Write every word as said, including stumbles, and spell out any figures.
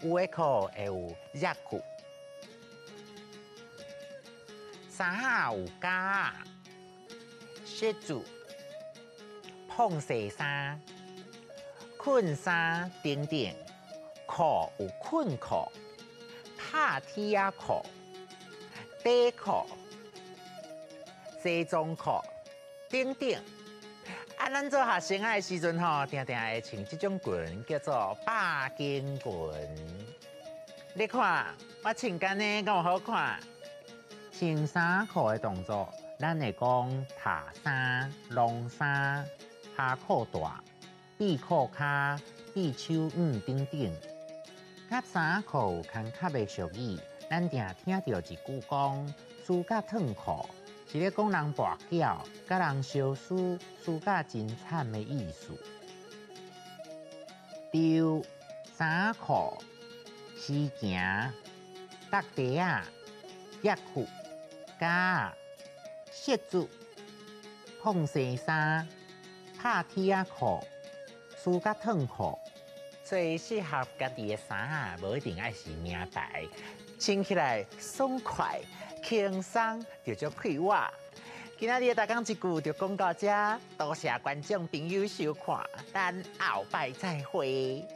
有诶课会有热裤，衫下有夹，鞋子、碰洗衫、困衫等等，裤有困裤、拍铁仔裤、底裤、西装裤等等。啊，咱做学生的时阵吼，定定会穿这种裙，叫做百肩裙。你看我穿干呢，敢有好看？穿衫裤的动作，咱会讲塔衫、long衫、下裤大、闭裤骹、闭手腕等等。甲衫裤空较袂俗语，咱定听到一句讲“输甲脱裤”，是咧讲人跋筊，甲人相输，输甲真惨的意思。丢衫裤、丝行、搭地啊、热裤、夹、鞋子、碰洗衫、拍铁仔裤、输甲脱裤。最适合家己的衫啊，无一定爱是名牌，穿起来爽快、轻松，就足快活。今仔日大讲一句就讲到这，多谢观众朋友收看，咱后摆再会。